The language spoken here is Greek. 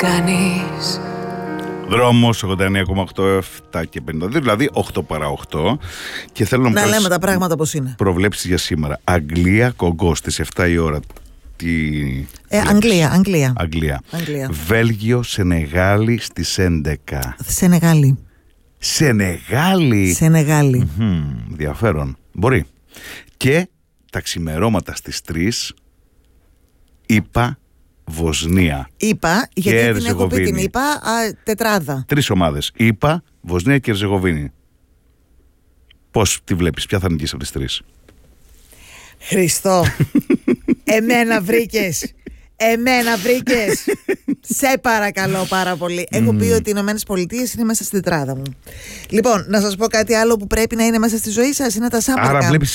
κάνεις. Δρόμος 89,8, 7 και 52, δηλαδή 8 παρά 8. Και θέλω να λέμε τα πράγματα πώς είναι. Προβλέψεις για σήμερα. Αγγλία, Κογκό στις 7 η ώρα. Αγγλία. Βέλγιο, Σενεγάλη στις 11. Σενεγάλη. Ενδιαφέρον. Μπορεί. Και τα ξημερώματα στις 3 είπα Βοσνία. Είπα, γιατί την έχω πει την είπα τετράδα. 3 ομάδες. Είπα, Βοσνία και Ερζεγοβίνη. Πώς τη βλέπεις, ποια θα νικήσει από τις 3? Χριστό, εμένα βρήκες. Σε παρακαλώ πάρα πολύ. Έχω πει ότι οι Ηνωμένες Πολιτείες είναι μέσα στην τετράδα μου. Λοιπόν, να σας πω κάτι άλλο που πρέπει να είναι μέσα στη ζωή σας. Είναι τα summer camp.